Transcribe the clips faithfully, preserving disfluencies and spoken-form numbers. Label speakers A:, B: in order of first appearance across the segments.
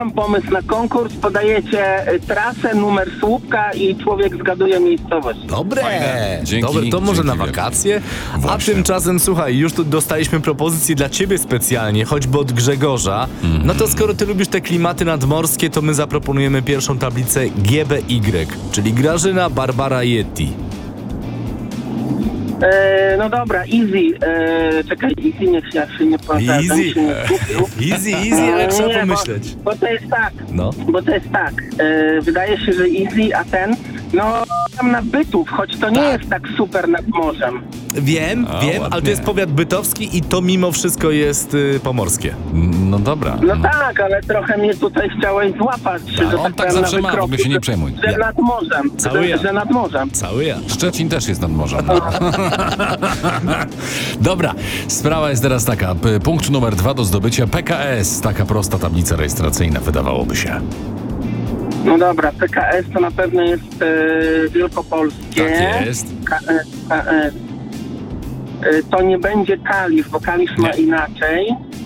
A: Mam pomysł na konkurs, podajecie y, trasę, numer słupka i człowiek zgaduje miejscowość.
B: Dobre,
C: Dzięki,
B: Dobre, to może
C: dzięki
B: na
C: wielkie.
B: wakacje?
C: Właśnie.
B: A tymczasem, słuchaj, już tu dostaliśmy propozycję dla ciebie specjalnie, choćby od Grzegorza.
C: Mm.
B: No to skoro ty lubisz te klimaty nadmorskie, to my zaproponujemy pierwszą tablicę G B Y, czyli Grażyna, Barbara, Yeti.
A: E, no dobra, easy. E, czekaj, easy, niech się, się nie powtarzam.
B: Easy.
A: się nie skupił.
B: Easy, easy, ale
A: E,
B: trzeba
A: nie,
B: pomyśleć.
A: Bo, bo to jest tak,
B: No.
A: bo to jest tak. E, wydaje się, że easy, a ten, no tam na Bytów, choć to nie jest tak super nad morzem.
B: Wiem,
C: A,
B: wiem, ale
C: ładnie.
B: to jest powiat bytowski i to mimo wszystko jest y, pomorskie.
C: No dobra.
A: No tak, ale trochę mnie tutaj chciałeś złapać, że
C: on
A: tak
C: tak
A: powiem,
C: zawsze
A: na
C: ma,
A: wykroku,
C: wy się nie
A: że-
C: przejmuj.
A: Że
B: Ja.
A: nad morzem,
B: Cały ja.
A: że, że nad morzem.
B: Cały ja.
C: Szczecin też jest nad morzem. Dobra, sprawa jest teraz taka. P- Punkt numer dwa do zdobycia. P K S. Taka prosta tablica rejestracyjna, wydawałoby się.
A: No dobra, P K S to na pewno jest e, wielkopolskie.
C: Tak jest.
A: K S, K S. E, to nie będzie Kalisz, bo Kalisz ma
C: Nie.
A: inaczej.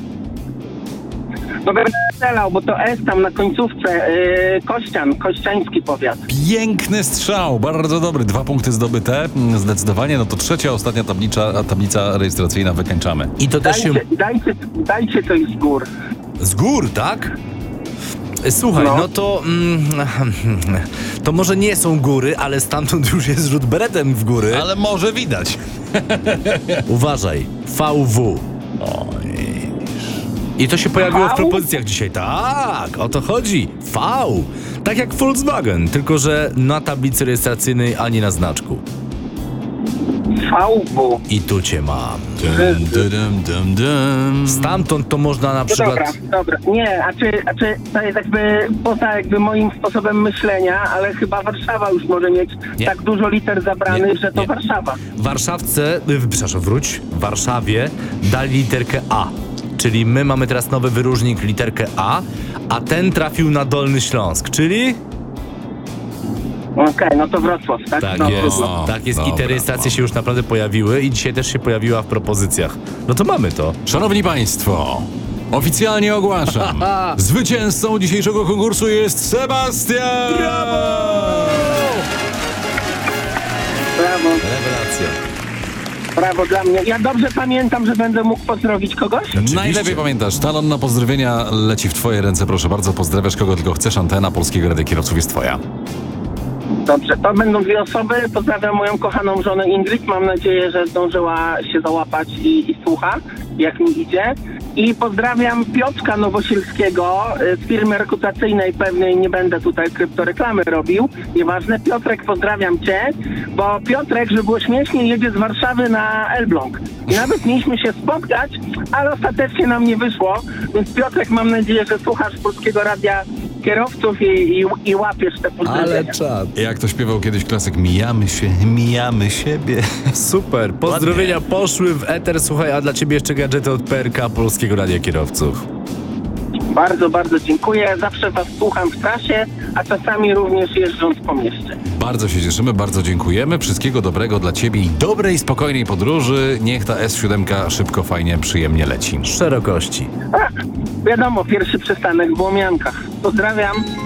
A: No będę strzelał, bo to S tam na końcówce. E, Kościan, kościański powiat.
C: Piękny strzał, bardzo dobry. Dwa punkty zdobyte. Mm, Zdecydowanie. No to trzecia, ostatnia tablica, tablica rejestracyjna wykańczamy.
B: I to też się...
A: Dajcie, dajcie, dajcie coś z gór.
B: Z gór, tak? Słuchaj, no,
A: No.
B: to... Mm, to może nie są góry, ale stamtąd już jest rzut beretem w góry.
C: Ale może widać.
B: Uważaj, V W. I to się pojawiło w
A: V?
B: propozycjach dzisiaj. Tak, o to chodzi. V. Tak jak Volkswagen, tylko że na tablicy rejestracyjnej, a nie na znaczku.
A: V W.
B: I tu cię mam.
C: Dum, dum, dum, dum.
B: Stamtąd to można na
A: No
B: przykład...
A: dobra, dobra. Nie, a czy, a czy to jest jakby poza jakby moim sposobem myślenia, ale chyba Warszawa już może mieć
B: Nie.
A: tak dużo liter zabranych,
B: Nie,
A: że to
B: nie.
A: Warszawa.
B: W Warszawce, y, przepraszam, wróć, w Warszawie dali literkę A. Czyli my mamy teraz nowy wyróżnik, literkę A, a ten trafił na Dolny Śląsk, czyli...
A: Okej, no to Wrocław, tak?
B: Tak
A: no,
B: jest,
A: trudno.
B: tak jest i te
C: Dobra,
B: rejestracje się już naprawdę pojawiły i dzisiaj też się pojawiła w propozycjach. No to mamy to.
C: Szanowni Państwo, oficjalnie ogłaszam. Zwycięzcą dzisiejszego konkursu jest Sebastian!
A: Brawo,
B: Rewelacja.
A: brawo dla mnie. Ja dobrze pamiętam, że będę mógł pozdrowić kogoś?
C: Najlepiej pamiętasz. Talon na pozdrowienia leci w twoje ręce, proszę bardzo. Pozdrawiasz kogo tylko chcesz. Antena Polskiego Radia Kierowców jest twoja.
A: Dobrze, to będą dwie osoby. Pozdrawiam moją kochaną żonę Ingrid. Mam nadzieję, że zdążyła się załapać i, i słucha, jak mi idzie. I pozdrawiam Piotrka Nowosielskiego y, z firmy rekrutacyjnej, pewnej nie będę tutaj kryptoreklamy robił. Nieważne, Piotrek, pozdrawiam cię, bo Piotrek, żeby było śmiesznie, jedzie z Warszawy na Elbląg. I nawet mieliśmy się spotkać, ale ostatecznie nam nie wyszło. Więc Piotrek, mam nadzieję, że słuchasz Polskiego Radia Kierowców i, i, i łapiesz te pozdrowienia.
B: czad.
C: Jak to śpiewał kiedyś klasyk, mijamy się, mijamy siebie.
B: Super, pozdrowienia poszły w eter. Słuchaj, a dla ciebie jeszcze gadżety od P R K Polskiego Radia Kierowców.
A: Bardzo, bardzo dziękuję. Zawsze was słucham w trasie, a czasami również jeżdżąc po mieście.
C: Bardzo się cieszymy, bardzo dziękujemy. Wszystkiego dobrego dla ciebie i dobrej, spokojnej podróży. Niech ta S siedem szybko, fajnie, przyjemnie leci.
B: Szerokości.
A: A, wiadomo, pierwszy przystanek w Łomiankach. Pozdrawiam.